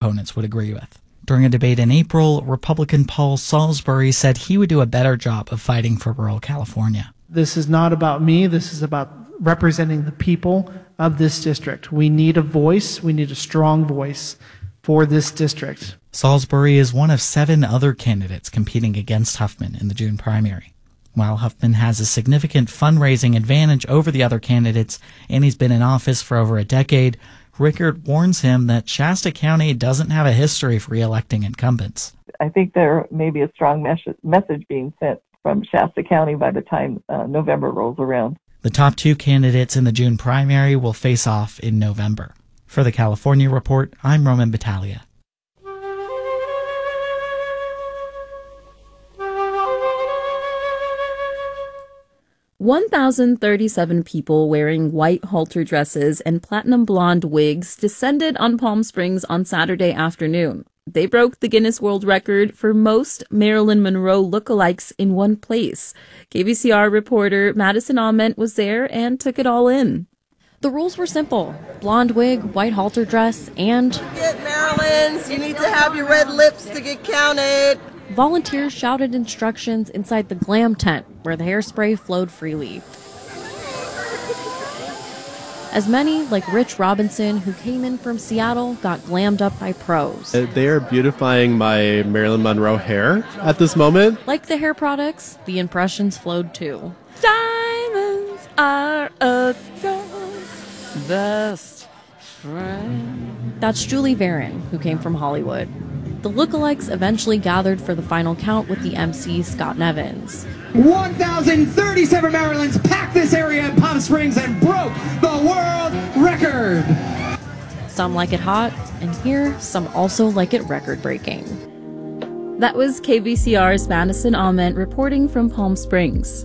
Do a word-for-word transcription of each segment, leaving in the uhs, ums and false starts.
opponents would agree with. During a debate in April, Republican Paul Salisbury said he would do a better job of fighting for rural California. This is not about me. This is about representing the people of this district. We need a voice. We need a strong voice for this district. Salisbury is one of seven other candidates competing against Huffman in the June primary. While Huffman has a significant fundraising advantage over the other candidates, and he's been in office for over a decade, Rickert warns him that Shasta County doesn't have a history for re-electing incumbents. I think there may be a strong mes- message being sent from Shasta County by the time uh, November rolls around. The top two candidates in the June primary will face off in November. For the California Report, I'm Roman Battaglia. one thousand thirty-seven people wearing white halter dresses and platinum blonde wigs descended on Palm Springs on Saturday afternoon. They broke the Guinness World Record for most Marilyn Monroe lookalikes in one place. K V C R reporter Madison Ament was there and took it all in. The rules were simple. Blonde wig, white halter dress, and... Get Marilyn's. You need to have your red lips to get counted. Volunteers shouted instructions inside the glam tent where the hairspray flowed freely. As many, like Rich Robinson, who came in from Seattle, got glammed up by pros. They are beautifying my Marilyn Monroe hair at this moment. Like the hair products, the impressions flowed too. Diamonds are a girl's best friend. That's Julie Varon, who came from Hollywood. The lookalikes eventually gathered for the final count with the M C, Scott Nevins. one thousand thirty-seven Marilyns packed this area in Palm Springs and broke the world record. Some like it hot, and here, some also like it record-breaking. That was K V C R's Madison Ament reporting from Palm Springs.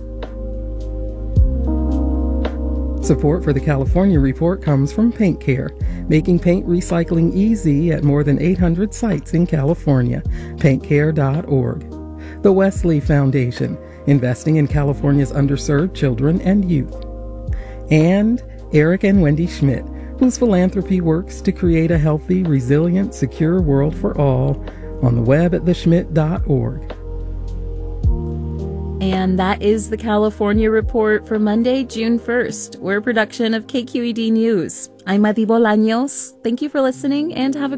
Support for the California Report comes from Paint Care, making paint recycling easy at more than eight hundred sites in California. paint care dot org. The Wesley Foundation, investing in California's underserved children and youth. And Eric and Wendy Schmidt, whose philanthropy works to create a healthy, resilient, secure world for all, on the web at the schmidt dot org. And that is the California Report for Monday, June first. We're a production of K Q E D News. I'm Madi Bolaños. Thank you for listening and have a